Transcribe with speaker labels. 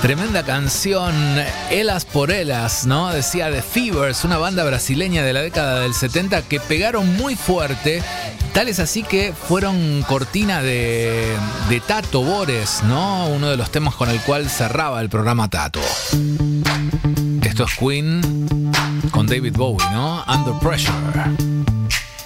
Speaker 1: Tremenda canción, Elas por Elas, ¿no? Decía The Fevers, una banda brasileña de la década del 70 que pegaron muy fuerte. Tal es así que fueron cortina de Tato Bores, ¿no? Uno de los temas con el cual cerraba el programa Tato. Esto es Queen con David Bowie, ¿no? Under Pressure.